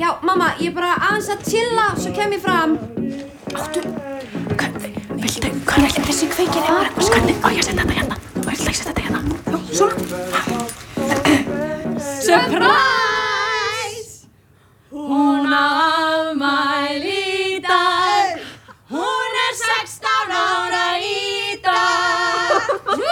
Já, mamma, ég bara aðeins að chilla, svo kem ég fram. Hvað ætli þessi kveikin er? Hvernig á ég að setja þetta hérna? Þú ætla ekki að setja þetta hérna. Surprise! Hún á afmæli í dag. Hún er 16 ára í dag.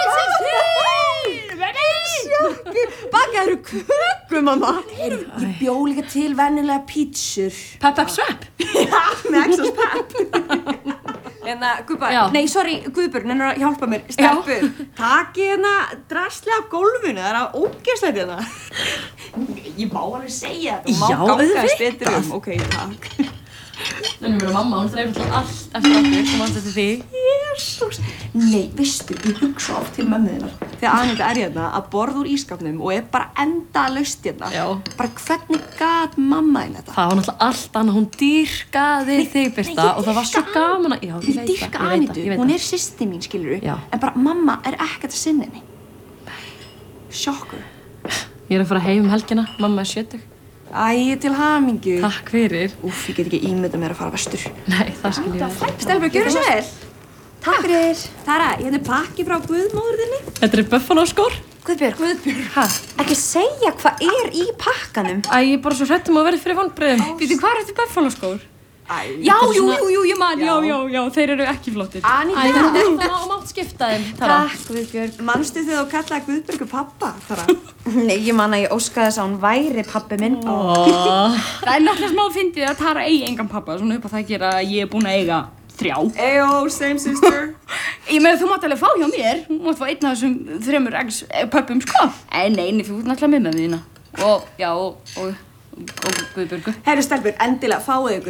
Bakaðu köku, mamma. Ég bjó líka til venjulega pítsur. Pepp, svepp. Já, með exos pepp. Guðba, nei, sorry, Guðbjörn, hennar að hjálpa mér, stelpur. Takið hérna drasli af gólfinu, það er ógeðslegt hérna. Ég má alveg segja þetta, má gangast betur Ok, takk. En ég meina mamma, hún þreifir alltaf allt eftir okkur, þú manst eftir því. Jesús. Nei, veistu, ég hugsa oft til mömmu þinnar. Þegar Aníta er hérna að borða úr ísskápnum og er bara endalaust hérna. Já. Bara hvernig gat mamma þín þetta? Það var náttúrulega allt annað, hún dýrkaði þig, Birta, og það var svo gaman að... Já, ég dýrka Anítu, hún er systir mín, skilurðu. Já. En bara mamma er ekkert að sinna henni. Sjokkur. Ég er að fara heim helgina, mamma er 70. Æ, til hamingju. Takk fyrir. Úff, ég get ekki ímyndað mér að fara vestur. Nei, það skil ég vel. Stelbur, gjörðu svo vel. Takk fyrir. Tara, ég pakki frá Guðmóður þinni. Þetta er buffalo-skór. Guðbjörg. Hæ? Ekki segja hvað er í pakkanum. Æ, ég er bara svo hrædd að verði fyrir vonbrigðum. Býtu, hvað er þetta buffalo-skór? Já, jú, ég man, já, þeir eru ekki flottir. Aníta. Æ, það mátt skipta þeim, Tara. Takk, Guðbjörg. Manstu þið að kallaði Guðbjörgu pappa, Tara? Nei, ég man að ég óskaði þess að hún væri pabbi minn. Það er náttúrulega smá fyndið að Tara eigi engan pappa, svona upp á það gera að ég er búin að eiga 3. Eyjó, same sister. Ég meina, þú mátt alveg fá hjá mér. Þú mátt fá einn af þessum 3 ex-pöppum, sko. Nei, þú náttúrulega með þína. Og Guðbjörgu. Herru, stelpur, endilega fáið ykkur